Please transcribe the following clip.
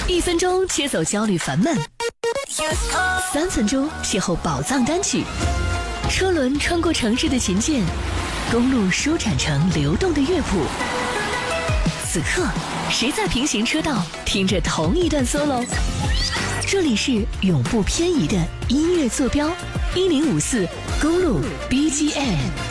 1分钟切走焦虑烦闷，3分钟邂逅宝藏单曲。车轮穿过城市的琴键，公路舒展成流动的乐谱。此刻，谁在平行车道听着同一段 solo？ 这里是永不偏移的音乐坐标，1054公路 BGM。